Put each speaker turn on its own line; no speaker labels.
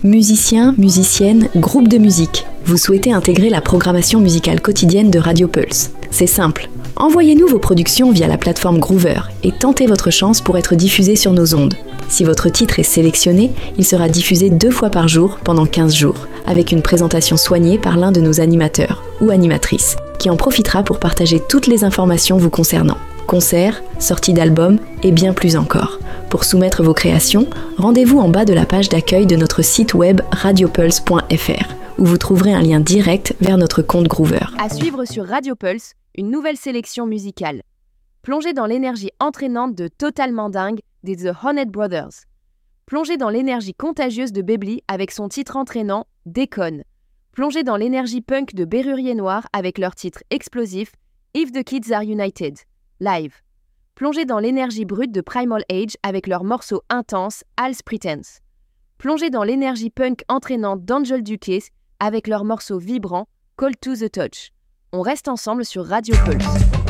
Musiciens, musiciennes, groupes de musique, vous souhaitez intégrer la programmation musicale quotidienne de Radio Pulse. C'est simple. Envoyez-nous vos productions via la plateforme Groover et tentez votre chance pour être diffusé sur nos ondes. Si votre titre est sélectionné, il sera diffusé 2 fois par jour pendant 15 jours, avec une présentation soignée par l'un de nos animateurs ou animatrices, qui en profitera pour partager toutes les informations vous concernant. Concerts, sorties d'albums et bien plus encore. Pour soumettre vos créations, rendez-vous en bas de la page d'accueil de notre site web radiopulse.fr, où vous trouverez un lien direct vers notre compte Groover.
À suivre sur Radio Pulse, une nouvelle sélection musicale. Plongez dans l'énergie entraînante de Totalement Dingue des The Honey Brothers. Plongez dans l'énergie contagieuse de Bebli avec son titre entraînant Déconne. Plongez dans l'énergie punk de Bérurier Noir avec leur titre explosif If the Kids Are United, live. Plongez dans l'énergie brute de Primal Age avec leur morceau intense Hell's Pretense. Plongez dans l'énergie punk entraînante d'Angel Duques avec leur morceau vibrant Call to the Touch. On reste ensemble sur Radio Pulse.